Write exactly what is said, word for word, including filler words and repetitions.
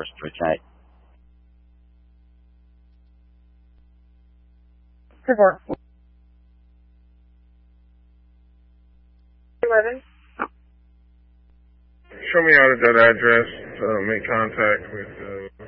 for Street Night. Report. eleven. Show me out at that address to uh, make contact with uh